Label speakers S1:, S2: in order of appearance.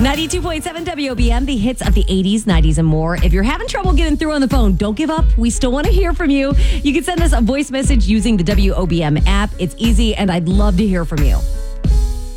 S1: 92.7 WOBM, the hits of the 80s, 90s, and more. If you're having trouble getting through on the phone, don't give up. We still want to hear from you. You can send us a voice message using the WOBM app. It's easy, and I'd love to hear from you.